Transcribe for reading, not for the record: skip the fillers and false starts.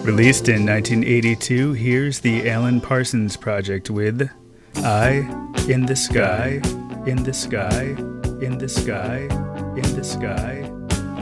Released in 1982, here's the Alan Parsons Project with "Eye in the Sky, in the Sky, in the Sky, in the Sky."